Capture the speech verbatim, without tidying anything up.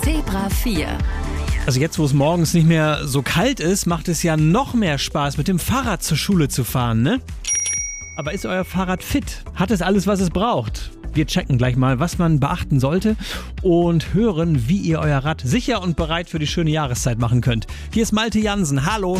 Zebra vier. Also jetzt, wo es morgens nicht mehr so kalt ist, macht es ja noch mehr Spaß, mit dem Fahrrad zur Schule zu fahren, ne? Aber ist euer Fahrrad fit? Hat es alles, was es braucht? Wir checken gleich mal, was man beachten sollte und hören, wie ihr euer Rad sicher und bereit für die schöne Jahreszeit machen könnt. Hier ist Malte Jansen. Hallo!